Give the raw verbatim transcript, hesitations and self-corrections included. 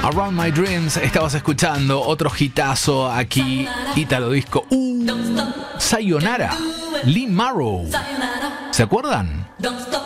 Around My Dreams, estabas escuchando otro hitazo aquí, Italo Disco. Uh, Sayonara, Lee Marrow. ¿Se acuerdan?